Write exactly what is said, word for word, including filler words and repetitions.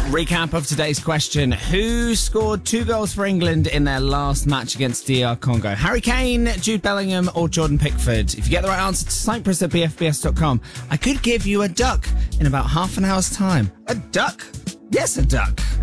Recap of today's question. Who scored two goals for England in their last match against D R Congo? Harry Kane, Jude Bellingham or Jordan Pickford? If you get the right answer to cyprus at b f b s dot com, I could give you a duck in about half an hour's time. A duck? Yes, a duck.